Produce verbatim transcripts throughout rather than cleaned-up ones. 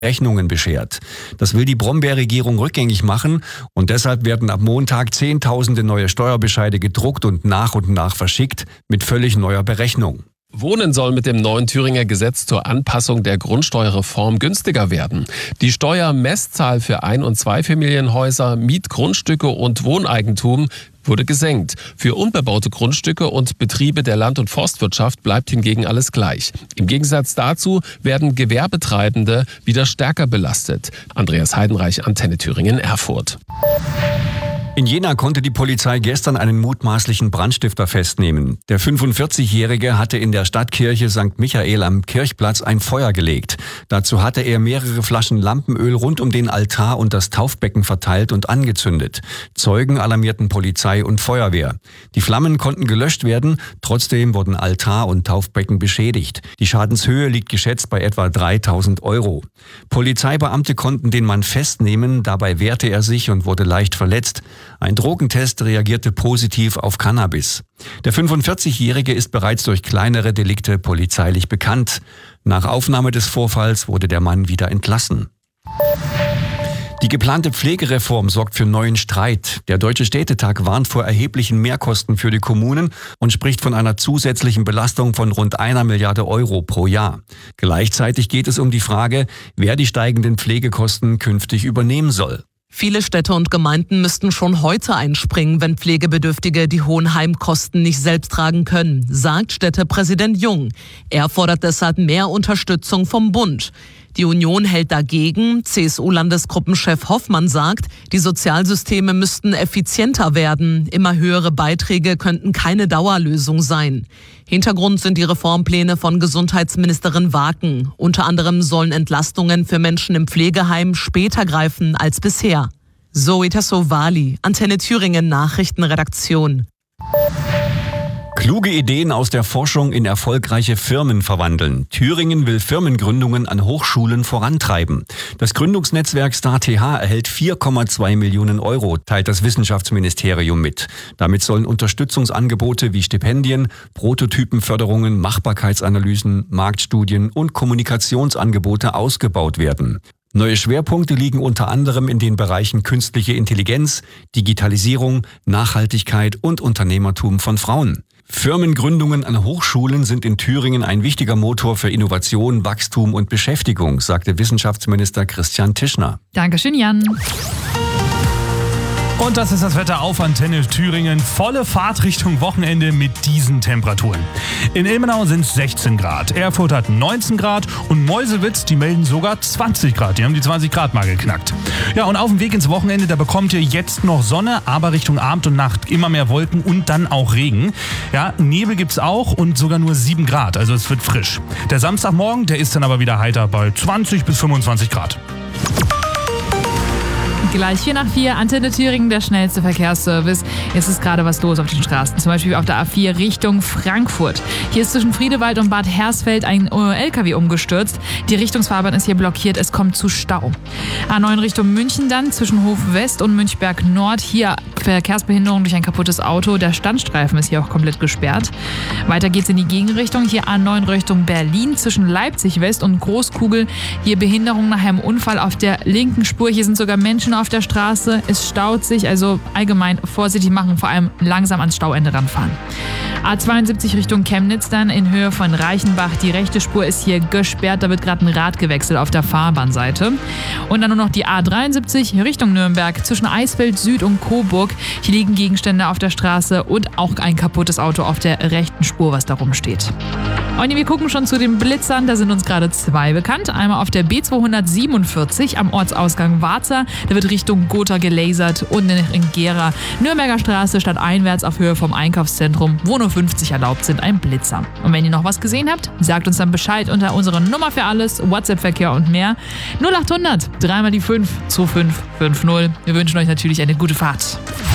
Rechnungen beschert. Das will die Brombeer-Regierung rückgängig machen und deshalb werden ab Montag Zehntausende neue Steuerbescheide gedruckt und nach und nach verschickt mit völlig neuer Berechnung. Wohnen soll mit dem neuen Thüringer Gesetz zur Anpassung der Grundsteuerreform günstiger werden. Die Steuermesszahl für Ein- und Zweifamilienhäuser, Mietgrundstücke und Wohneigentum wurde gesenkt. Für unbebaute Grundstücke und Betriebe der Land- und Forstwirtschaft bleibt hingegen alles gleich. Im Gegensatz dazu werden Gewerbetreibende wieder stärker belastet. Andreas Heidenreich, Antenne Thüringen, Erfurt. In Jena konnte die Polizei gestern einen mutmaßlichen Brandstifter festnehmen. Der fünfundvierzigjährige hatte in der Stadtkirche Sankt Michael am Kirchplatz ein Feuer gelegt. Dazu hatte er mehrere Flaschen Lampenöl rund um den Altar und das Taufbecken verteilt und angezündet. Zeugen alarmierten Polizei und Feuerwehr. Die Flammen konnten gelöscht werden, trotzdem wurden Altar und Taufbecken beschädigt. Die Schadenshöhe liegt geschätzt bei etwa dreitausend Euro. Polizeibeamte konnten den Mann festnehmen, dabei wehrte er sich und wurde leicht verletzt. Ein Drogentest reagierte positiv auf Cannabis. Der fünfundvierzigjährige ist bereits durch kleinere Delikte polizeilich bekannt. Nach Aufnahme des Vorfalls wurde der Mann wieder entlassen. Die geplante Pflegereform sorgt für neuen Streit. Der Deutsche Städtetag warnt vor erheblichen Mehrkosten für die Kommunen und spricht von einer zusätzlichen Belastung von rund einer Milliarde Euro pro Jahr. Gleichzeitig geht es um die Frage, wer die steigenden Pflegekosten künftig übernehmen soll. Viele Städte und Gemeinden müssten schon heute einspringen, wenn Pflegebedürftige die hohen Heimkosten nicht selbst tragen können, sagt Städtepräsident Jung. Er fordert deshalb mehr Unterstützung vom Bund. Die Union hält dagegen. C S U-Landesgruppenchef Hoffmann sagt, die Sozialsysteme müssten effizienter werden. Immer höhere Beiträge könnten keine Dauerlösung sein. Hintergrund sind die Reformpläne von Gesundheitsministerin Waken. Unter anderem sollen Entlastungen für Menschen im Pflegeheim später greifen als bisher. Zoe Tassovali, Antenne Thüringen Nachrichtenredaktion. Kluge Ideen aus der Forschung in erfolgreiche Firmen verwandeln. Thüringen will Firmengründungen an Hochschulen vorantreiben. Das Gründungsnetzwerk StarTH erhält vier Komma zwei Millionen Euro, teilt das Wissenschaftsministerium mit. Damit sollen Unterstützungsangebote wie Stipendien, Prototypenförderungen, Machbarkeitsanalysen, Marktstudien und Kommunikationsangebote ausgebaut werden. Neue Schwerpunkte liegen unter anderem in den Bereichen künstliche Intelligenz, Digitalisierung, Nachhaltigkeit und Unternehmertum von Frauen. Firmengründungen an Hochschulen sind in Thüringen ein wichtiger Motor für Innovation, Wachstum und Beschäftigung, sagte Wissenschaftsminister Christian Tischner. Dankeschön, Jan. Und das ist das Wetter auf Antenne Thüringen. Volle Fahrt Richtung Wochenende mit diesen Temperaturen. In Ilmenau sind es sechzehn Grad, Erfurt hat neunzehn Grad und Meuselwitz, die melden sogar zwanzig Grad. Die haben die zwanzig Grad mal geknackt. Ja, und auf dem Weg ins Wochenende, da bekommt ihr jetzt noch Sonne, aber Richtung Abend und Nacht immer mehr Wolken und dann auch Regen. Ja, Nebel gibt's auch und sogar nur sieben Grad, also es wird frisch. Der Samstagmorgen, der ist dann aber wieder heiter bei zwanzig bis fünfundzwanzig Grad. Gleich vier nach vier, Antenne Thüringen, der schnellste Verkehrsservice. Es ist gerade was los auf den Straßen, zum Beispiel auf der A vier Richtung Frankfurt. Hier ist zwischen Friedewald und Bad Hersfeld ein L K W umgestürzt. Die Richtungsfahrbahn ist hier blockiert, es kommt zu Stau. A neun Richtung München dann, zwischen Hof West und Münchberg Nord. Hier Verkehrsbehinderung durch ein kaputtes Auto. Der Standstreifen ist hier auch komplett gesperrt. Weiter geht's in die Gegenrichtung. Hier A neun Richtung Berlin, zwischen Leipzig West und Großkugel. Hier Behinderung nach einem Unfall auf der linken Spur. Hier sind sogar Menschen auf der Straße. Es staut sich, also allgemein vorsichtig machen, vor allem langsam ans Stauende ranfahren. A zweiundsiebzig Richtung Chemnitz dann in Höhe von Reichenbach. Die rechte Spur ist hier gesperrt, da wird gerade ein Rad gewechselt auf der Fahrbahnseite. Und dann nur noch die A dreiundsiebzig Richtung Nürnberg zwischen Eisfeld Süd und Coburg. Hier liegen Gegenstände auf der Straße und auch ein kaputtes Auto auf der rechten Spur, was da rumsteht. Und wir gucken schon zu den Blitzern, da sind uns gerade zwei bekannt. Einmal auf der B zweihundertsiebenundvierzig am Ortsausgang Warza, da wird Richtung Gotha gelasert und in Gera, Nürnberger Straße stadteinwärts auf Höhe vom Einkaufszentrum, wo nur fünfzig erlaubt sind, ein Blitzer. Und wenn ihr noch was gesehen habt, sagt uns dann Bescheid unter unserer Nummer für alles, WhatsApp-Verkehr und mehr. null achthundert, dreimal die fünf, zwei fünf fünf null. Wir wünschen euch natürlich eine gute Fahrt.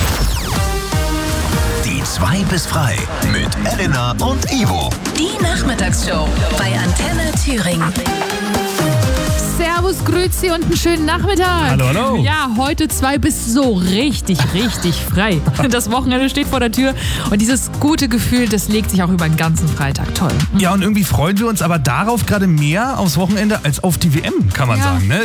Die zwei bis frei mit Elena und Ivo. Die Nachmittagsshow bei Antenne Thüringen. Sehr Servus, Grüezi und einen schönen Nachmittag. Hallo, hallo. Ja, heute zwei bis so richtig, richtig frei. Das Wochenende steht vor der Tür und dieses gute Gefühl, das legt sich auch über den ganzen Freitag. Toll. Ja, und irgendwie freuen wir uns aber darauf gerade mehr aufs Wochenende als auf die W M, kann man Ja. sagen. Ne?